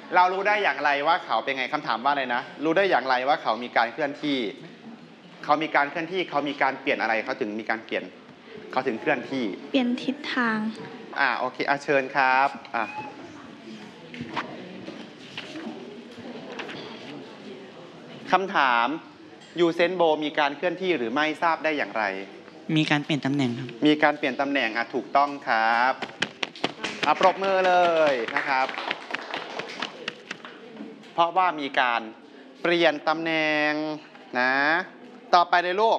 เรารู้ได้อย่างไรว่าเขาเป็นไงคำถามว่าอะไรนะรู้ได้อย่างไรว่าเขามีการเคลื่อนที่เขามีการเคลื่อนที่เขามีการเปลี่ยนอะไรเขาถึงมีการเปลี่ยนเขาถึงเคลื่อนที่เปลี่ยนทิศทางโอเคเชิญครับคำถามยูเซนโบมีการเคลื่อนที่หรือไม่ทราบได้อย่างไรมีการเปลี่ยนตำแหน่งครับมีการเปลี่ยนตำแหน่งถูกต้องครับปรบมือเลยนะครับเพราะว่ามีการเปลี่ยนตำแหน่งนะต่อไปเลยลูก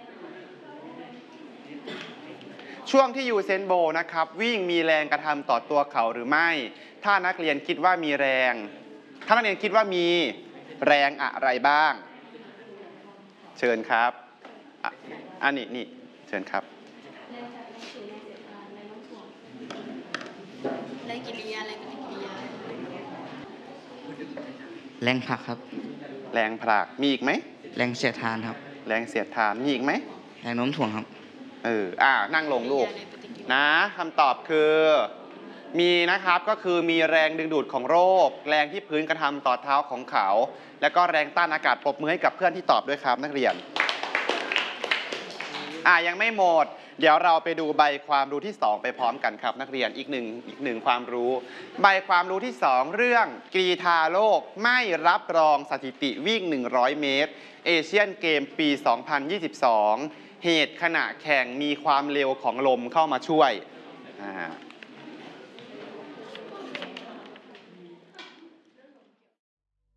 ช่วงที่ยูเซนโบนะครับวิ่งมีแรงกระทำต่อตัวเขาหรือไม่ถ้านักเรียนคิดว่ามีแรงถ้านักเรียนคิดว่ามีแรงอะไรบ้างเชิญครับนี่เชิญครับแรงกิริยาแรงปฏิกิริยาแรงผลักครับแรงผลักมีอีกไหมแรงเสียดทานครับแรงเสียดทานมีอีกไหมแรงโน้มถ่วงครับนั่งลงลูกนะคำตอบคือมีนะครับก็คือมีแรงดึงดูดของโรคแรงที่พื้นกระทำต่อเท้าของเขาแล้วก็แรงต้านอากาศปรบมือให้กับเพื่อนที่ตอบด้วยครับนักเรียนยังไม่หมดเดี๋ยวเราไปดูใบความรู้ที่2ไปพร้อมกันครับนักเรียนอีกหนึ่งความรู้ใบความรู้ที่2เรื่องกรีฑาโลกไม่รับรองสถิติวิ่ง100เมตรเอเชียนเกมปี2022เหตุขณะแข่งมีความเร็วของลมเข้ามาช่วย